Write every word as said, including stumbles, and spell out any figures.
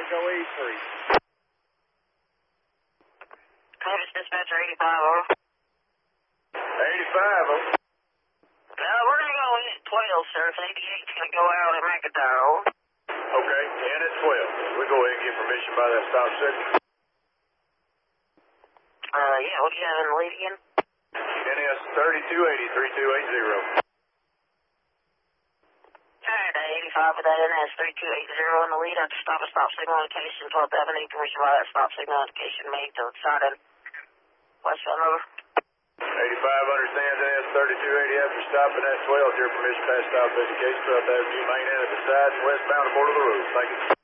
Echo eighty-three. Columbus Dispatcher eighty-five, over. eighty-five, over. Uh, we're going to go in at twelve, sir. If eighty-eight's going to go out at McIntyre, over. Okay, in at twelve. We go ahead and get permission by that stop signal. Uh, yeah, what do you have in the lead again? N S thirty-two eighty, thirty-two eighty. Alright, uh, eighty-five with that N S thirty-two eighty in the lead. I have to stop a stop signal indication, twelfth Avenue, permission by that stop signal indication made to the side of westbound, over. eighty-five understands N S thirty-two eighty after stopping at twelve. Your permission past stop indication, twelfth Avenue, main end at the side and westbound aboard of the road. Thank you.